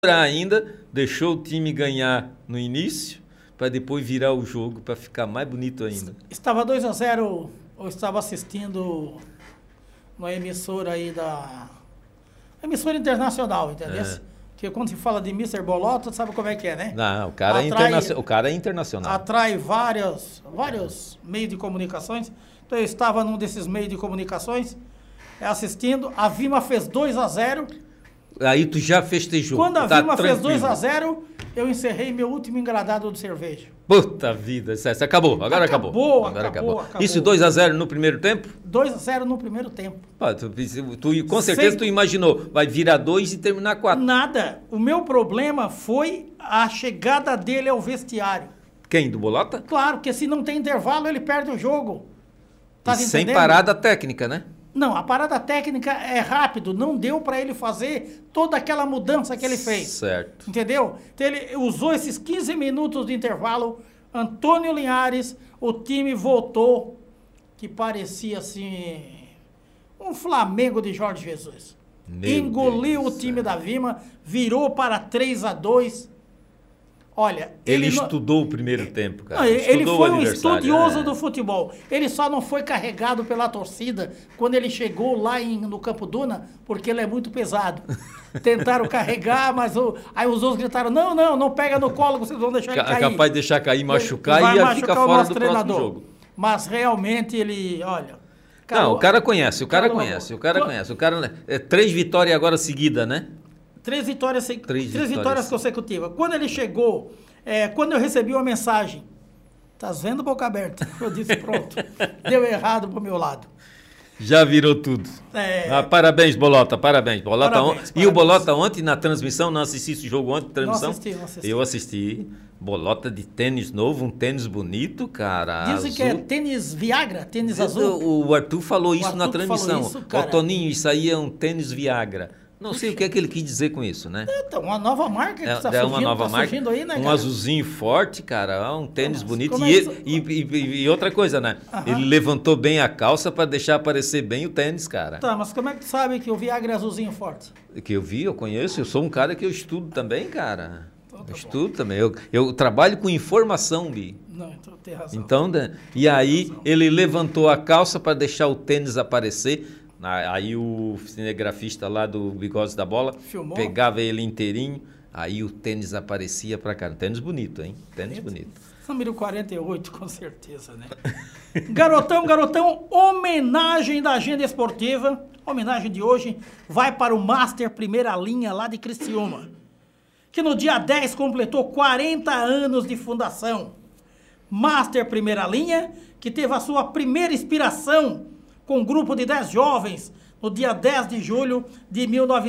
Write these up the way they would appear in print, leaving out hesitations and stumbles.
ainda, deixou o time ganhar no início, para depois virar o jogo, para ficar mais bonito ainda. Estava 2-0, eu estava assistindo uma emissora aí emissora internacional, entendeu? Que quando se fala de Mr. Bolota, sabe como é que é, né? Não, o cara é internacional. Atrai vários meios de comunicações. Então eu estava num desses meios de comunicações, assistindo, a Vima fez 2-0. Aí tu já festejou. Quando a Vima fez 2-0, eu encerrei meu último engradado de cerveja. Puta vida, isso acabou, agora acabou. Acabou. Isso 2-0 no primeiro tempo? 2-0 no primeiro tempo. Pô, com certeza tu imaginou, vai virar 2 e terminar 4. Nada. O meu problema foi a chegada dele ao vestiário. Quem, do Bolota? Claro, porque se não tem intervalo, ele perde o jogo. Tá sem parada técnica, né? Não, a parada técnica é rápido, não deu para ele fazer toda aquela mudança que ele fez. Certo. Entendeu? Então ele usou esses 15 minutos de intervalo, Antônio Linhares, o time voltou, que parecia assim, um Flamengo de Jorge Jesus. Engoliu o time da Vima, virou para 3-2. Olha, ele estudou o primeiro tempo, cara. Não, ele foi um estudioso do futebol. Ele só não foi carregado pela torcida quando ele chegou lá no Campo Duna, porque ele é muito pesado. Tentaram carregar, mas aí os outros gritaram, não pega no colo, vocês vão deixar ele cair. É capaz de deixar cair, machucar e ia ficar fora do próximo jogo. Mas realmente ele, olha... Não, o cara conhece. O cara 3 vitórias agora seguidas, né? 3 vitórias consecutivas. Quando ele chegou, quando eu recebi uma mensagem, tá vendo, boca aberta? Eu disse, pronto, deu errado pro meu lado. Já virou tudo. Parabéns, Bolota, parabéns. E o Bolota ontem na transmissão, não assisti esse jogo ontem, transmissão? Não assisti. Eu assisti. Bolota de tênis novo, um tênis bonito, cara. Dizem azul. Que é tênis Viagra, tênis azul. O Arthur falou isso na transmissão. Ô, Toninho, isso aí é um tênis Viagra. Não sei o que é que ele quis dizer com isso, né? Então, uma nova marca que está surgindo aí, né, cara? Um azulzinho forte, cara, um tênis bonito. E outra coisa, né? Ele levantou bem a calça para deixar aparecer bem o tênis, cara. Tá, mas como é que tu sabe que o Viagra é azulzinho forte? Que eu vi, eu conheço, eu sou um cara que eu estudo também, cara. Eu estudo também. Eu trabalho com informação, Bi. Não, então tem razão. Então, e aí ele levantou a calça para deixar o tênis aparecer. Aí o cinegrafista lá do Bigodes da Bola filmou, pegava ele inteirinho, aí o tênis aparecia pra cá. Tênis bonito, hein? Tênis bonito. Número 48, com certeza, né? Garotão, homenagem da agenda esportiva. A homenagem de hoje vai para o Master Primeira Linha lá de Criciúma, que no dia 10 completou 40 anos de fundação. Master Primeira Linha, que teve a sua primeira inspiração com um grupo de 10 jovens, no dia 10 de julho de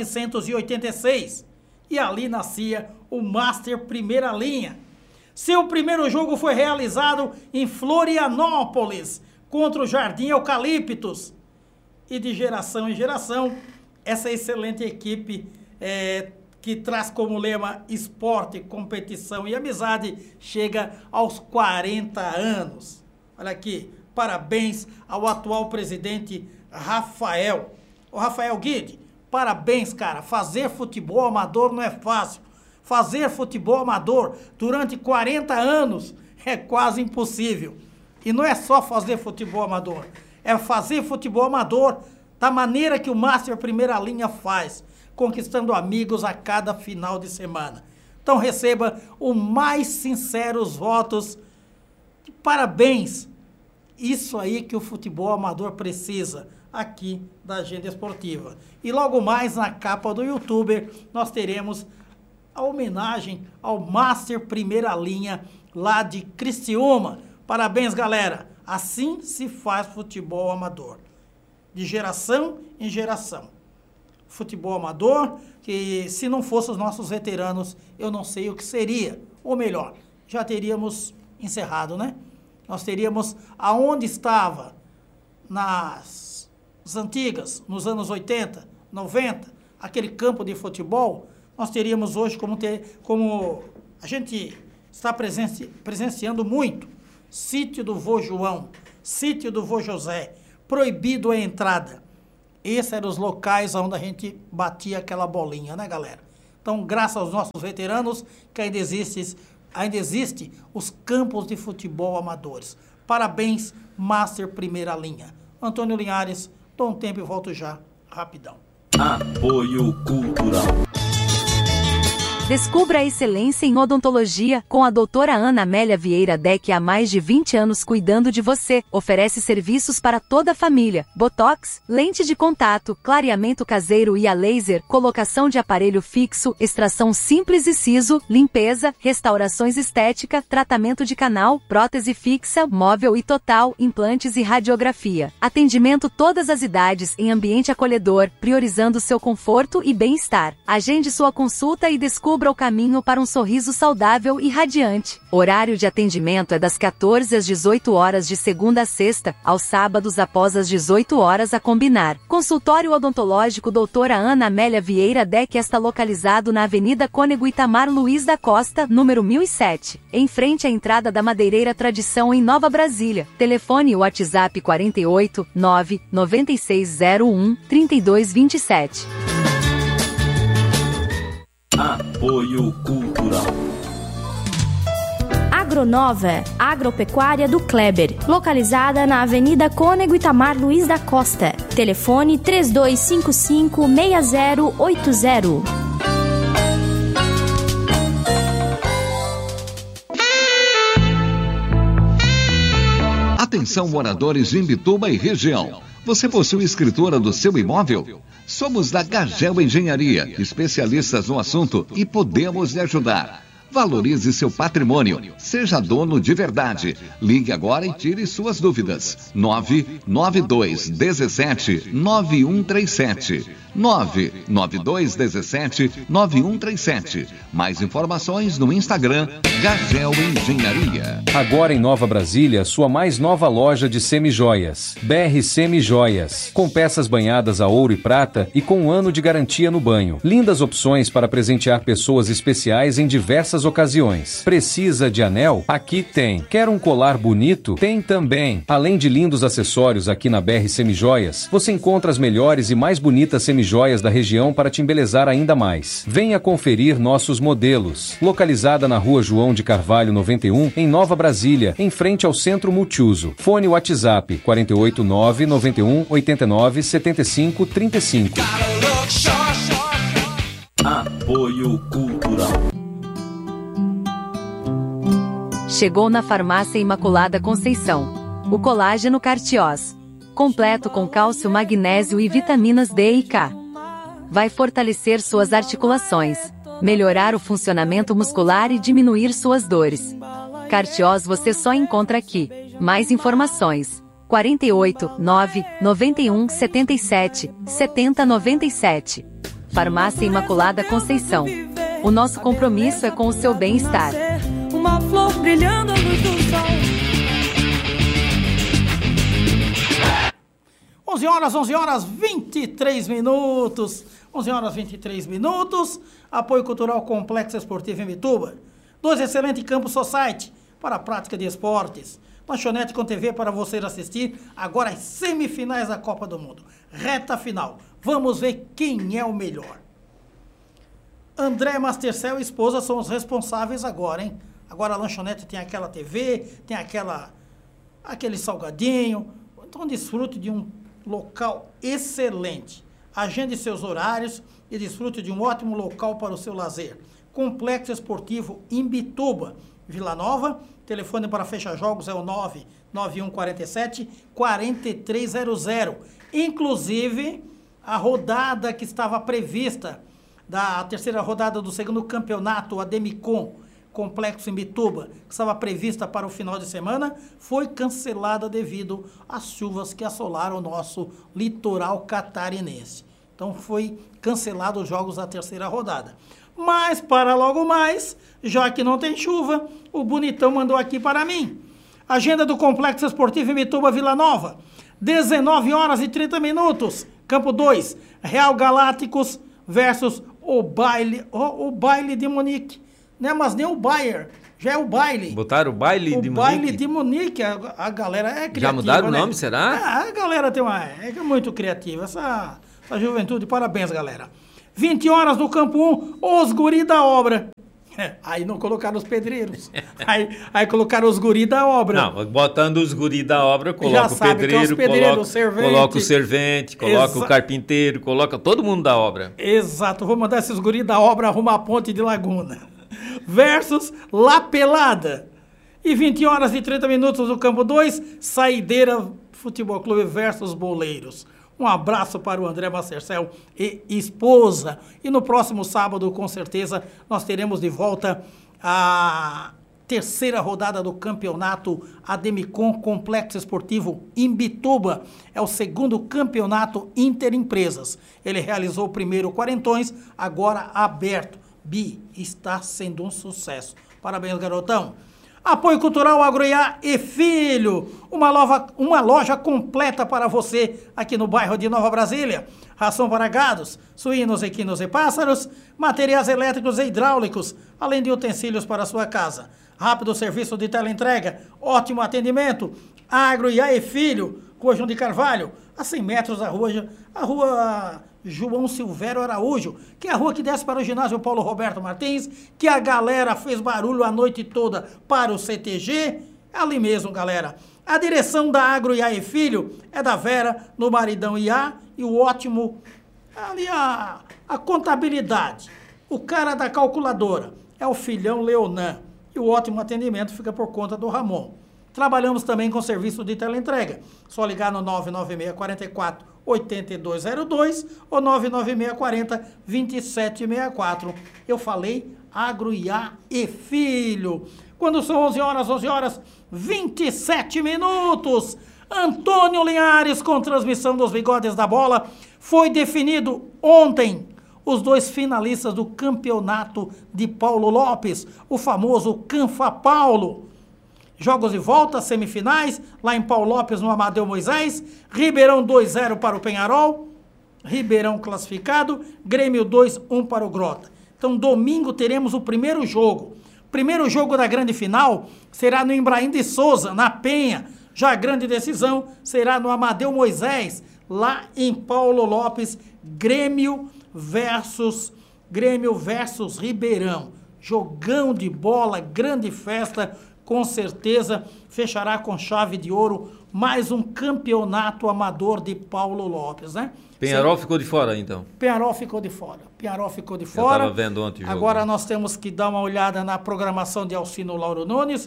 1986. E ali nascia o Master Primeira Linha. Seu primeiro jogo foi realizado em Florianópolis, contra o Jardim Eucaliptus. E de geração em geração, essa excelente equipe que traz como lema esporte, competição e amizade, chega aos 40 anos. Olha aqui. Parabéns ao atual presidente Rafael. Ô Rafael Guide, parabéns, cara. Fazer futebol amador não é fácil. Fazer futebol amador durante 40 anos é quase impossível. E não é só fazer futebol amador. É fazer futebol amador da maneira que o Master Primeira Linha faz, conquistando amigos a cada final de semana. Então receba os mais sinceros votos. Parabéns. Isso aí que o futebol amador precisa aqui da agenda esportiva. E logo mais na capa do YouTuber nós teremos a homenagem ao Master Primeira Linha lá de Criciúma. Parabéns, galera. Assim se faz futebol amador. De geração em geração. Futebol amador que se não fossem os nossos veteranos eu não sei o que seria. Ou melhor, já teríamos encerrado, né? Nós teríamos aonde estava nas antigas, nos anos 80, 90, aquele campo de futebol, nós teríamos hoje como a gente está presenciando muito, sítio do vô João, sítio do vô José, proibido a entrada. Esses eram os locais onde a gente batia aquela bolinha, né, galera? Então, graças aos nossos veteranos, que ainda existe os campos de futebol amadores. Parabéns, Master Primeira Linha. Antônio Linhares, dou um tempo e volto já, rapidão. Apoio Cultural. Descubra a excelência em odontologia com a doutora Ana Amélia Vieira Deck há mais de 20 anos cuidando de você. Oferece serviços para toda a família. Botox, lente de contato, clareamento caseiro e a laser, colocação de aparelho fixo, extração simples e siso, limpeza, restaurações estética, tratamento de canal, prótese fixa, móvel e total, implantes e radiografia. Atendimento todas as idades em ambiente acolhedor, priorizando seu conforto e bem-estar. Agende sua consulta e descubra o caminho para um sorriso saudável e radiante. Horário de atendimento é das 14 às 18 horas de segunda a sexta, aos sábados após as 18 horas a combinar. Consultório odontológico doutora Ana Amélia Vieira Deck está localizado na Avenida Cônego Itamar Luiz da Costa, número 1007, em frente à entrada da Madeireira Tradição em Nova Brasília. Telefone WhatsApp 48 9 9601 3227. Apoio Cultural. Agronova, agropecuária do Kleber, localizada na Avenida Cônego Itamar Luiz da Costa. Telefone 3255-6080. Atenção, moradores de Imbituba e região. Você possui escritura do seu imóvel? Somos da Gagel Engenharia, especialistas no assunto e podemos lhe ajudar. Valorize seu patrimônio. Seja dono de verdade. Ligue agora e tire suas dúvidas. 992 17 9137. 992 17 9137. Mais informações no Instagram Gagel Engenharia. Agora em Nova Brasília, sua mais nova loja de semijoias. BR Semijoias. Com peças banhadas a ouro e prata e com 1 ano de garantia no banho. Lindas opções para presentear pessoas especiais em diversas ocasiões. Precisa de anel? Aqui tem. Quer um colar bonito? Tem também. Além de lindos acessórios aqui na BR Semijoias, você encontra as melhores e mais bonitas semijoias da região para te embelezar ainda mais. Venha conferir nossos modelos. Localizada na Rua João de Carvalho 91, em Nova Brasília, em frente ao Centro Multiuso. Fone WhatsApp 489 91 89 75 35. Apoio Cultural. Chegou na Farmácia Imaculada Conceição. O colágeno Cartiós. Completo com cálcio, magnésio e vitaminas D e K. Vai fortalecer suas articulações, melhorar o funcionamento muscular e diminuir suas dores. Cartiós você só encontra aqui. Mais informações. 48 9 91 77 70 97. Farmácia Imaculada Conceição. O nosso compromisso é com o seu bem-estar. Uma flor brilhando à luz do sol. 11 horas 23 minutos. 11 horas 23 minutos. Apoio Cultural Complexo Esportivo em Imbituba. 2 excelentes campos society para a prática de esportes. Lanchonete com TV para você assistir. Agora as semifinais da Copa do Mundo. Reta final. Vamos ver quem é o melhor. André Mastercell e esposa são os responsáveis agora, hein? Agora a lanchonete tem aquela TV, tem aquele salgadinho. Então desfrute de um local excelente. Agende seus horários e desfrute de um ótimo local para o seu lazer. Complexo Esportivo Imbituba, Vila Nova. Telefone para fechar-jogos é o 99147 4300. Inclusive, a rodada que estava prevista, da terceira rodada do segundo campeonato, a Demicon, Complexo Imbituba, que estava prevista para o final de semana, foi cancelada devido às chuvas que assolaram o nosso litoral catarinense. Então foi cancelado os jogos da terceira rodada. Mas para logo mais, já que não tem chuva, o Bonitão mandou aqui para mim. Agenda do Complexo Esportivo Imbituba Vila Nova, 19 horas e 30 minutos. Campo 2, Real Galácticos versus o baile de Munique. Não é mas nem o Bayern, já é o baile. Botaram o baile de Munique? O baile de Munique, a galera é criativa. Já mudaram né? o nome, será? A galera é muito criativa, essa juventude, parabéns, galera. 20 horas no campo 1, os guri da obra. Aí não colocaram os pedreiros. Aí colocaram os guri da obra. Não, botando os guri da obra, coloca o pedreiro, coloca o servente, coloca o carpinteiro, coloca todo mundo da obra. Exato, vou mandar esses guri da obra arrumar a ponte de Laguna. Versus La Pelada. E 20 horas e 30 minutos no campo 2, Saideira Futebol Clube versus Boleiros. Um abraço para o André Macercel e esposa. E no próximo sábado, com certeza, nós teremos de volta a terceira rodada do campeonato Ademicon Complexo Esportivo Imbituba. É o segundo campeonato Interempresas. Ele realizou o primeiro quarentões, agora aberto. Bi, está sendo um sucesso. Parabéns, garotão. Apoio Cultural Agroiá e Filho, uma loja completa para você aqui no bairro de Nova Brasília. Ração para gados, suínos, equinos e pássaros, materiais elétricos e hidráulicos, além de utensílios para a sua casa. Rápido serviço de teleentrega, ótimo atendimento. Agroiá e Filho, Rua João de Carvalho, a 100 metros da rua João Silvério Araújo, que é a rua que desce para o ginásio Paulo Roberto Martins, que a galera fez barulho a noite toda para o CTG, ali mesmo, galera. A direção da Agro Iá e Filho é da Vera, no Maridão Iá, e o ótimo, ali a contabilidade. O cara da calculadora é o filhão Leonan, e o ótimo atendimento fica por conta do Ramon. Trabalhamos também com serviço de teleentrega. Só ligar no 99644-8202 ou 99640-2764. Eu falei Agro Iá e Filho. Quando são 11 horas, 27 minutos. Antônio Linhares, com transmissão dos Bigodes da Bola. Foi definido ontem os 2 finalistas do campeonato de Paulo Lopes, o famoso Canfa Paulo. Jogos de volta, semifinais, lá em Paulo Lopes, no Amadeu Moisés. Ribeirão 2-0 para o Penharol. Ribeirão classificado. Grêmio 2-1 para o Grota. Então, domingo teremos o primeiro jogo. Primeiro jogo da grande final será no Embraim de Souza, na Penha. Já a grande decisão será no Amadeu Moisés, lá em Paulo Lopes. Grêmio versus Ribeirão. Jogão de bola, grande festa. Com certeza fechará com chave de ouro mais um campeonato amador de Paulo Lopes, né? Penharol ficou de fora, então? Penharol ficou de fora. Eu estava vendo ontem o jogo. Agora nós temos que dar uma olhada na programação de Alcino Lauro Nunes.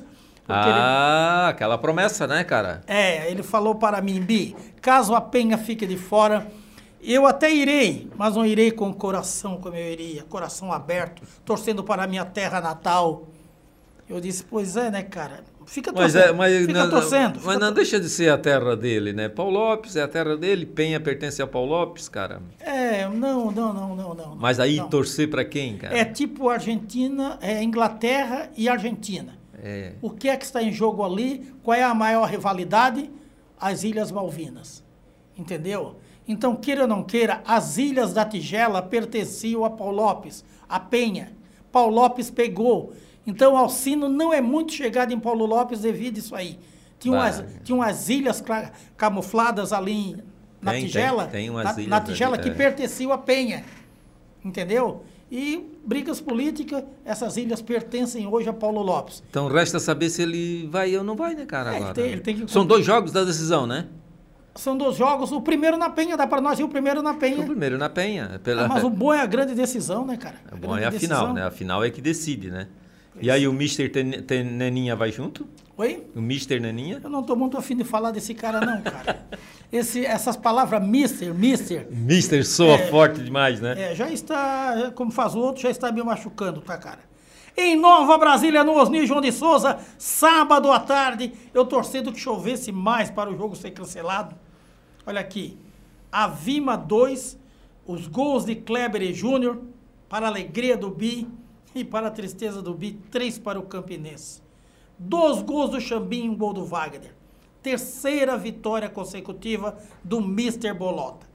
Aquela promessa, né, cara? Ele falou para mim, Bi, caso a Penha fique de fora, eu até irei, mas não irei com o coração como eu iria, coração aberto, torcendo para a minha terra natal. Eu disse, pois é, né, cara? Fica torcendo. Mas não deixa de ser a terra dele, né? Paulo Lopes é a terra dele, Penha pertence a Paulo Lopes, cara. Não. Mas aí torcer pra quem, cara? É tipo Argentina, Inglaterra e Argentina. O que é que está em jogo ali? Qual é a maior rivalidade? As Ilhas Malvinas. Entendeu? Então, queira ou não queira, as Ilhas da Tigela pertenciam a Paulo Lopes, a Penha. Paulo Lopes pegou. Então, Alcino não é muito chegado em Paulo Lopes devido a isso aí. Tinha umas ilhas camufladas ali na Tigela. Tem umas ilhas na Tigela que pertenciam a Penha. Entendeu? E brigas políticas, essas ilhas pertencem hoje a Paulo Lopes. Então, resta saber se ele vai ou não vai, né, cara? Agora. Ele tem que... São 2 jogos da decisão, né? São 2 jogos, o primeiro na Penha, dá para nós ir o primeiro na Penha. O primeiro na Penha. Mas o bom é a grande decisão, né, cara? O bom é a final, né? A final é que decide, né? E aí o Mr. Neninha vai junto? Oi? O Mr. Neninha? Eu não tô muito afim de falar desse cara não, cara. Essas palavras Mr. Mr. soa forte demais, né? Já está, como faz o outro, já está me machucando, tá, cara? Em Nova Brasília, no Osni João de Souza, sábado à tarde, eu torcendo que chovesse mais para o jogo ser cancelado. Olha aqui, a Vima 2, os gols de Kleber e Júnior, para a alegria do Bi, e para a tristeza do Bi, 3 para o Campinense. 2 gols do Xambim e 1 gol do Wagner. Terceira vitória consecutiva do Mr. Bolota.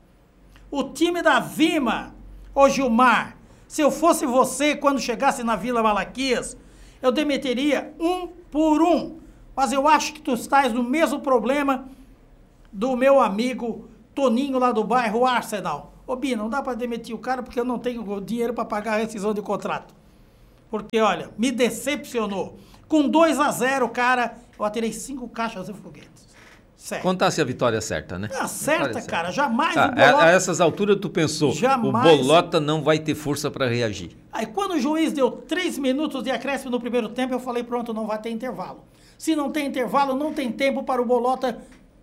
O time da Vima, ô Gilmar, se eu fosse você, quando chegasse na Vila Malaquias, eu demeteria 1 por 1. Mas eu acho que tu estás no mesmo problema do meu amigo Toninho lá do bairro Arsenal. Ô, Bi, não dá para demitir o cara porque eu não tenho dinheiro para pagar a rescisão de contrato. Porque, olha, me decepcionou. Com 2-0, cara, eu atirei 5 caixas de foguetes. Certo. Contasse a vitória certa, né? Certa, cara. Jamais o Bolota... A essas alturas tu pensou, o Bolota não vai ter força para reagir. Aí quando o juiz deu 3 minutos de acréscimo no primeiro tempo, eu falei, pronto, não vai ter intervalo. Se não tem intervalo, não tem tempo para o Bolota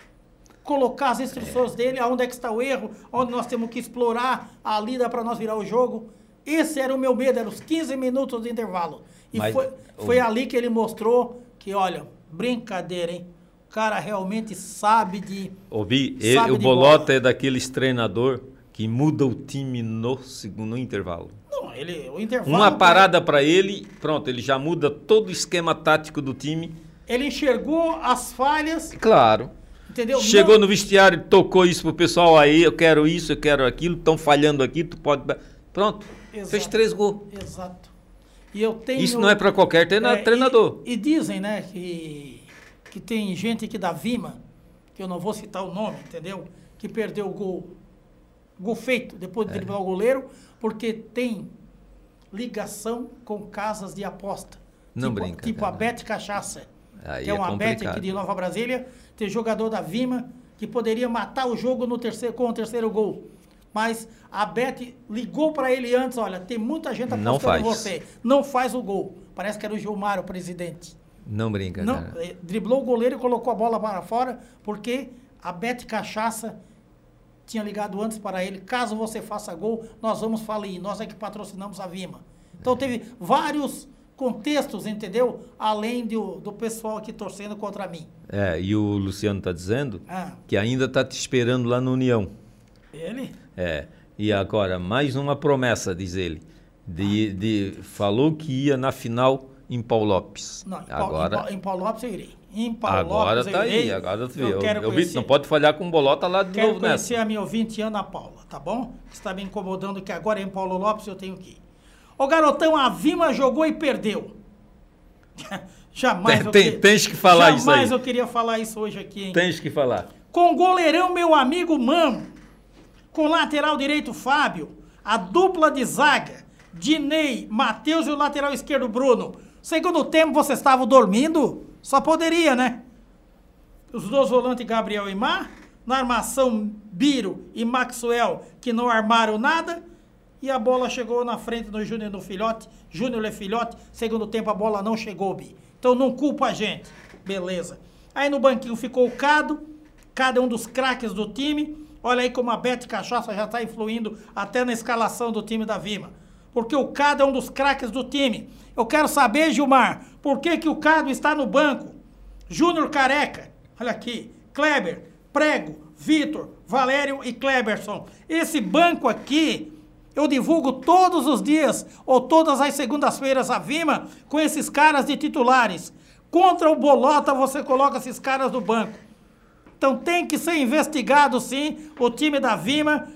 colocar as instruções dele, aonde é que está o erro, onde nós temos que explorar a lida para nós virar o jogo. Esse era o meu medo, eram os 15 minutos de intervalo. E foi ali que ele mostrou que, olha, brincadeira, hein? O cara realmente sabe de... o Bolota bola. É daqueles treinador que muda o time no intervalo. Não, o intervalo... Uma parada para ele, pronto, ele já muda todo o esquema tático do time. Ele enxergou as falhas... Claro. Entendeu? Chegou no vestiário, tocou isso pro pessoal aí, eu quero isso, eu quero aquilo, estão falhando aqui, tu pode... Pronto, exato. Fez 3 gols. Exato. E eu tenho... Isso não é para qualquer treinador. E dizem, né, que tem gente aqui da Vima, que eu não vou citar o nome, entendeu? Que perdeu o gol feito depois de driblar o goleiro, porque tem ligação com casas de aposta. Não brinca. Tipo a Bet Cachaça, aí que é uma bet aqui de Nova Brasília. Tem jogador da Vima que poderia matar o jogo com o terceiro gol. Mas a Bet ligou para ele antes, olha, tem muita gente apostando em você. Não faz o gol. Parece que era o Gilmar, o presidente. Não brinca, não, cara. Driblou o goleiro e colocou a bola para fora, porque a Bet Cachaça tinha ligado antes para ele, caso você faça gol, nós vamos falir, nós é que patrocinamos a Vima. Então teve vários contextos, entendeu? Além do pessoal aqui torcendo contra mim. E o Luciano está dizendo que ainda está te esperando lá no União. Ele? E agora, mais uma promessa, diz ele. Falou que ia na final em Paulo Lopes. Não, em Paulo Lopes eu irei. Agora tá aí, agora tu viu. Não pode falhar com o Bolota lá de novo nessa. Quero conhecer a minha ouvinte Ana Paula, tá bom? Está me incomodando que agora em Paulo Lopes eu tenho que ir. Ô garotão, a Vima jogou e perdeu. Jamais tens que falar isso aí. Jamais eu queria falar isso hoje aqui, hein? Tens que falar. Com goleirão, meu amigo Mano. Com lateral direito, Fábio. A dupla de zaga, Dinei, Matheus e o lateral esquerdo, Bruno. Segundo tempo, vocês estavam dormindo? Só poderia, né? Os 2 volantes, Gabriel e Mar. Na armação, Biro e Maxwell, que não armaram nada. E a bola chegou na frente do Júnior no Filhote. Júnior é Filhote. Segundo tempo, a bola não chegou, Bi. Então não culpa a gente. Beleza. Aí no banquinho ficou o Cado. Cado é um dos craques do time. Olha aí como a Bet Cachaça já está influindo até na escalação do time da Vima. Porque o Cado é um dos craques do time. Eu quero saber, Gilmar, por que o Cado está no banco? Júnior Careca, olha aqui, Kleber, Prego, Vitor, Valério e Kleberson. Esse banco aqui, eu divulgo todos os dias, ou todas as segundas-feiras a Vima, com esses caras de titulares. Contra o Bolota, você coloca esses caras do banco. Então tem que ser investigado, sim, o time da Vima,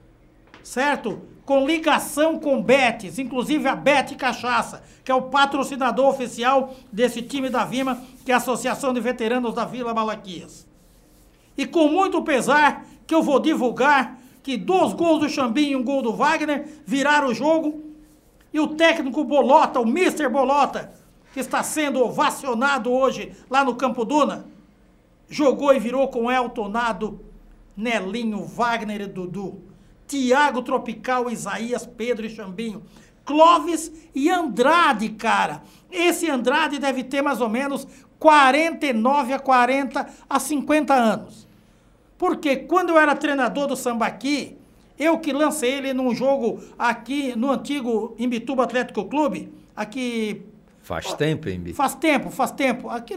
certo? Com ligação com Betis, inclusive a Bet Cachaça, que é o patrocinador oficial desse time da Vima, que é a Associação de Veteranos da Vila Malaquias. E com muito pesar que eu vou divulgar que 2 gols do Xambinho e 1 gol do Wagner viraram o jogo, e o técnico Bolota, o Mr. Bolota, que está sendo ovacionado hoje lá no Campo Duna, jogou e virou com Elton Nado, Nelinho, Wagner e Dudu. Thiago, Tropical, Isaías, Pedro e Xambinho. Clóvis e Andrade, cara. Esse Andrade deve ter mais ou menos 49 a 40 a 50 anos. Porque quando eu era treinador do Sambaqui, eu que lancei ele num jogo aqui no antigo Imbituba Atlético Clube, aqui... Faz tempo, hein, Bi? Faz tempo. Aqui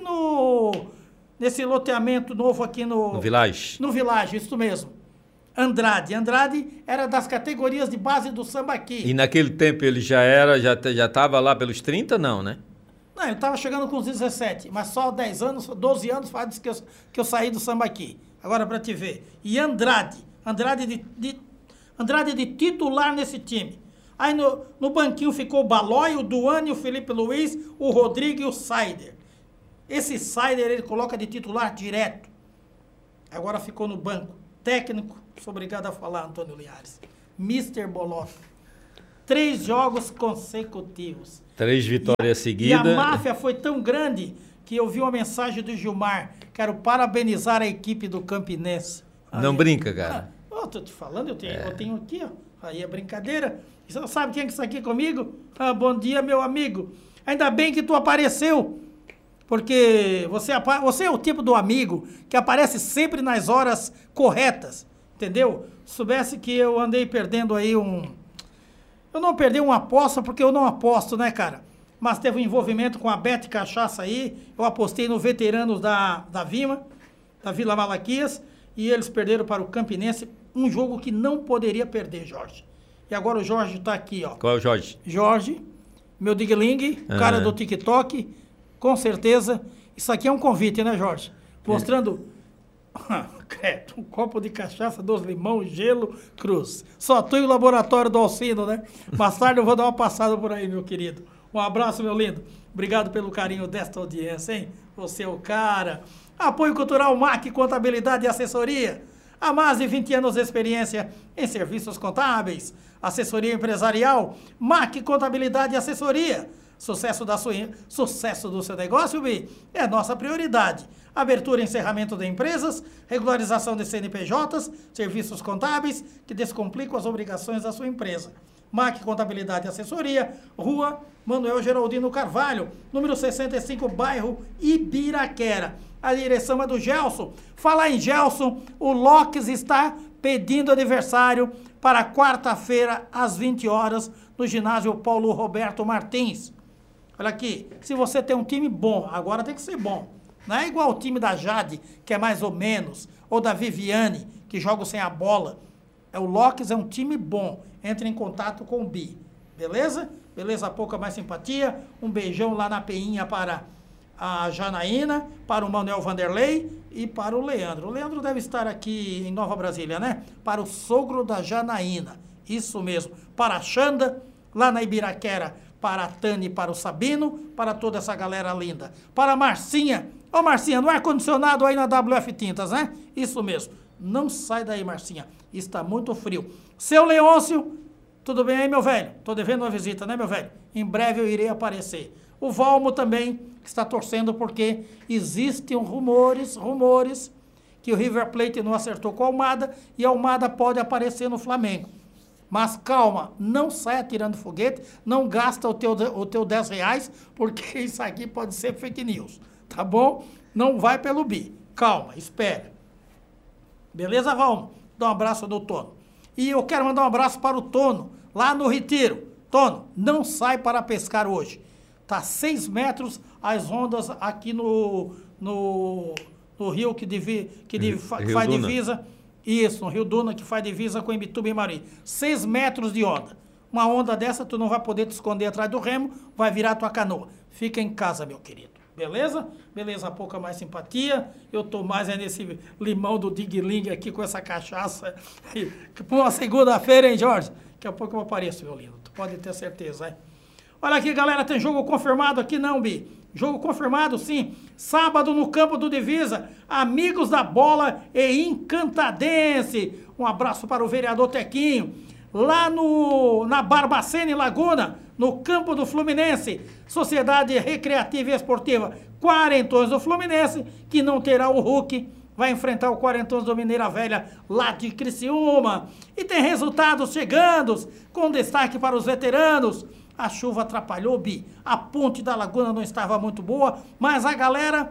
nesse loteamento novo aqui no Village. No Village, isso mesmo. Andrade era das categorias de base do Sambaqui. E naquele tempo ele já estava lá pelos 30, não, né? Não, ele estava chegando com os 17, mas só 10 anos, 12 anos faz que eu saí do Sambaqui. Agora para te ver. E Andrade de titular nesse time. Aí no banquinho ficou o Balói, o Duane, o Felipe Luiz, o Rodrigo e o Saider. Esse Saider ele coloca de titular direto. Agora ficou no banco. Técnico, sou obrigado a falar, Antônio Linhares. Mr. Bolota. 3 jogos consecutivos. 3 vitórias seguidas. E a máfia foi tão grande que eu vi uma mensagem do Gilmar. Quero parabenizar a equipe do Campinense. Não brinca, cara. Tô te falando, eu tenho aqui, ó. Aí é brincadeira. Você não sabe quem é que está aqui comigo? Bom dia, meu amigo. Ainda bem que tu apareceu. Porque você é o tipo do amigo que aparece sempre nas horas corretas. Entendeu? Soubesse que eu andei perdendo aí Eu não perdi uma aposta porque eu não aposto, né, cara? Mas teve um envolvimento com a Bet Cachaça aí. Eu apostei no veteranos da Vima, da Vila Malaquias. E eles perderam para o Campinense. Um jogo que não poderia perder, Jorge. E agora o Jorge tá aqui, ó. Qual é o Jorge? Jorge, meu digling, cara do TikTok, com certeza. Isso aqui é um convite, né, Jorge? Mostrando um copo de cachaça, 2 limão, gelo, cruz. Só tu e o laboratório do Alcino, né? Mais tarde eu vou dar uma passada por aí, meu querido. Um abraço, meu lindo. Obrigado pelo carinho desta audiência, hein? Você é o cara. Apoio Cultural MAC, Contabilidade e Assessoria. Há mais de 20 anos de experiência em serviços contábeis, assessoria empresarial, MAC Contabilidade e Assessoria. Sucesso do seu negócio, Bi, é nossa prioridade. Abertura e encerramento de empresas, regularização de CNPJs, serviços contábeis que descomplicam as obrigações da sua empresa. MAC Contabilidade e Assessoria, Rua Manuel Geraldino Carvalho, número 65, bairro Ibiraquera. A direção é do Gelson. Falar em Gelson, o Locks está pedindo aniversário para quarta-feira, às 20 horas, no ginásio Paulo Roberto Martins. Olha aqui, se você tem um time bom, agora tem que ser bom. Não é igual o time da Jade, que é mais ou menos, ou da Viviane, que joga sem a bola. O Locks é um time bom. Entre em contato com o Bi. Beleza? Beleza, pouca mais simpatia. Um beijão lá na peinha para a Janaína, para o Manuel Vanderlei e para o Leandro. O Leandro deve estar aqui em Nova Brasília, né? Para o sogro da Janaína. Isso mesmo. Para a Xanda, lá na Ibiraquera. Para a Tani, para o Sabino, para toda essa galera linda. Para a Marcinha. Ô, Marcinha, no ar-condicionado aí na WF Tintas, né? Isso mesmo. Não sai daí, Marcinha. Está muito frio. Seu Leôncio, tudo bem aí, meu velho? Tô devendo uma visita, né, meu velho? Em breve eu irei aparecer. O Valmo também, que está torcendo porque existem rumores que o River Plate não acertou com a Almada e a Almada pode aparecer no Flamengo. Mas calma, não saia tirando foguete, não gasta o teu 10 reais, porque isso aqui pode ser fake news, tá bom? Não vai pelo Bi. Calma, espera. Beleza, Valmo? Dá um abraço do Tono. E eu quero mandar um abraço para o Tono, lá no Retiro. Tono, não sai para pescar hoje. Tá 6 metros as ondas aqui no rio que faz divisa. Isso, no Rio Duna, que faz divisa com Imbituba e Mari. 6 metros de onda. Uma onda dessa, tu não vai poder te esconder atrás do remo, vai virar tua canoa. Fica em casa, meu querido. Beleza? Beleza, pouca mais simpatia. Eu tô mais nesse limão do Digling aqui com essa cachaça. Por uma segunda-feira, hein, Jorge? Daqui a pouco eu apareço, meu lindo. Tu pode ter certeza, hein? Olha aqui, galera, tem jogo confirmado aqui não, Bi? Jogo confirmado, sim. Sábado no campo do Divisa, Amigos da Bola e Encantadense. Um abraço para o vereador Tequinho. Lá na Barbacena, em Laguna, no campo do Fluminense, Sociedade Recreativa e Esportiva Quarentões do Fluminense, que não terá o Hulk, vai enfrentar o Quarentões do Mineira Velha, lá de Criciúma. E tem resultados chegando, com destaque para os veteranos. A chuva atrapalhou, Bi. A ponte da Laguna não estava muito boa, mas a galera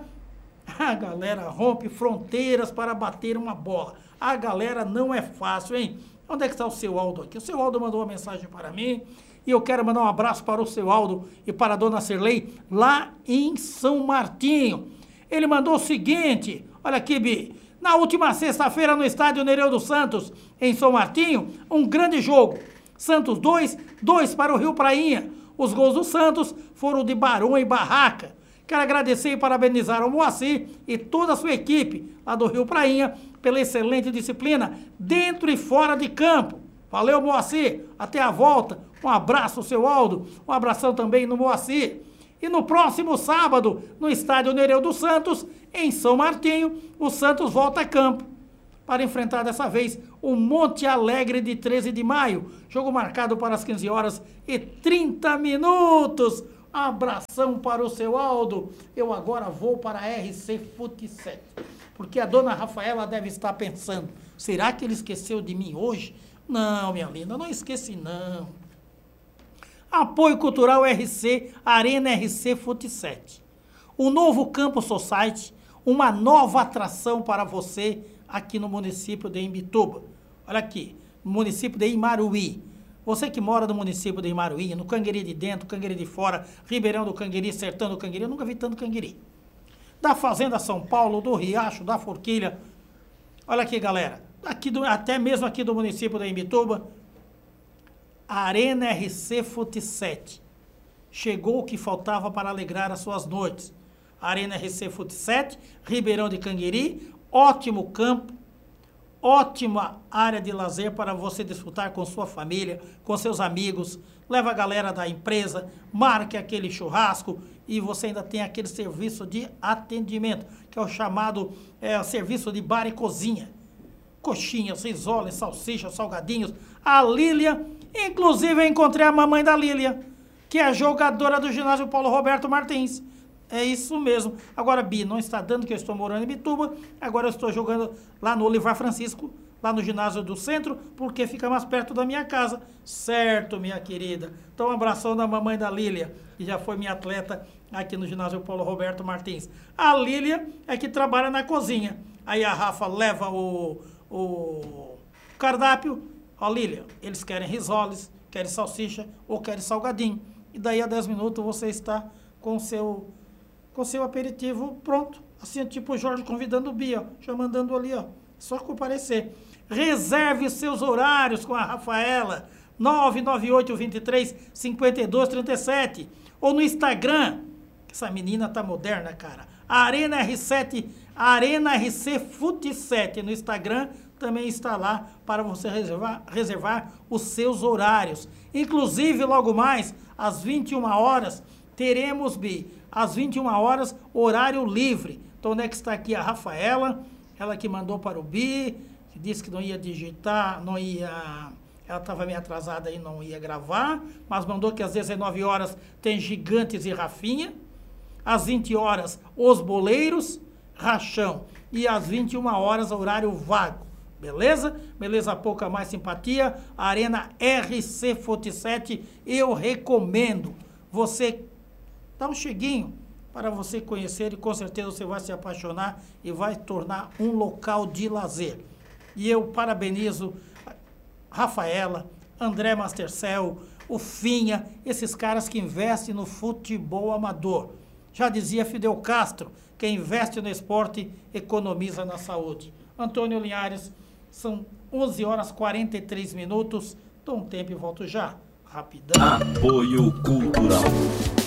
rompe fronteiras para bater uma bola. A galera não é fácil, hein? Onde é que está o seu Aldo aqui? O seu Aldo mandou uma mensagem para mim e eu quero mandar um abraço para o seu Aldo e para a dona Cirlei, lá em São Martinho. Ele mandou o seguinte, olha aqui, Bi. Na última sexta-feira no estádio Nereu dos Santos, em São Martinho, um grande jogo. Santos 2 para o Rio Prainha. Os gols do Santos foram de Barão e Barraca. Quero agradecer e parabenizar ao Moacir e toda a sua equipe lá do Rio Prainha pela excelente disciplina dentro e fora de campo. Valeu, Moacir. Até a volta. Um abraço, seu Aldo. Um abração também no Moacir. E no próximo sábado, no estádio Nereu dos Santos, em São Martinho, o Santos volta a campo para enfrentar dessa vez o Monte Alegre de 13 de maio. Jogo marcado para as 15 horas e 30 minutos. Abração para o seu Aldo. Eu agora vou para a RC Fute 7. Porque a dona Rafaela deve estar pensando, será que ele esqueceu de mim hoje? Não, minha linda, não esqueci não. Apoio Cultural RC, Arena RC Fute 7. O novo Campo Society, uma nova atração para você aqui no município de Imbituba. Olha aqui, no município de Imaruí. Você que mora no município de Imaruí, no Canguiri de dentro, Canguiri de fora, Ribeirão do Canguiri, Sertão do Canguiri, eu nunca vi tanto Canguiri. Da Fazenda São Paulo, do Riacho, da Forquilha. Olha aqui, galera, até mesmo aqui do município de Imbituba, Arena RC Fute 7. Chegou o que faltava para alegrar as suas noites. Arena RC Fute 7, Ribeirão de Canguiri, ótimo campo, ótima área de lazer para você desfrutar com sua família, com seus amigos. Leva a galera da empresa, marque aquele churrasco e você ainda tem aquele serviço de atendimento, que é o chamado serviço de bar e cozinha. Coxinhas, risoles, salsichas, salgadinhos. A Lília, inclusive eu encontrei a mamãe da Lília, que é jogadora do ginásio Paulo Roberto Martins. É isso mesmo. Agora, Bi, não está dando que eu estou morando em Bituba, agora eu estou jogando lá no Olivar Francisco, lá no ginásio do centro, porque fica mais perto da minha casa. Certo, minha querida. Então, um abração da mamãe da Lília, que já foi minha atleta aqui no ginásio Paulo Roberto Martins. A Lília é que trabalha na cozinha. Aí a Rafa leva o cardápio. Ó, Lília, eles querem risoles, querem salsicha ou querem salgadinho. E daí a 10 minutos você está com seu aperitivo pronto. Assim, tipo o Jorge convidando o Bia, já mandando ali, ó. Só comparecer. Reserve seus horários com a Rafaela. 998-23-5237. Ou no Instagram. Essa menina tá moderna, cara. Arena R7, Arena RC Fute 7. No Instagram também está lá para você reservar os seus horários. Inclusive, logo mais, às 21 horas, teremos, Bi, às 21 horas, horário livre. Então, onde é que está aqui a Rafaela? Ela que mandou para o Bi, que disse que não ia digitar, não ia... Ela estava meio atrasada e não ia gravar, mas mandou que às 19 horas tem Gigantes e Rafinha. Às 20 horas, Os Boleiros, Rachão. E às 21 horas, horário vago. Beleza? Beleza pouca, mais simpatia. Arena RC Fute 7, eu recomendo. Você dá um cheguinho para você conhecer e com certeza você vai se apaixonar e vai tornar um local de lazer. E eu parabenizo Rafaela, André Mastercell, o Finha, esses caras que investem no futebol amador. Já dizia Fidel Castro, quem investe no esporte economiza na saúde. Antônio Linhares, são 11 horas 43 minutos. Dou um tempo e volto já. Rapidão. Apoio Cultural.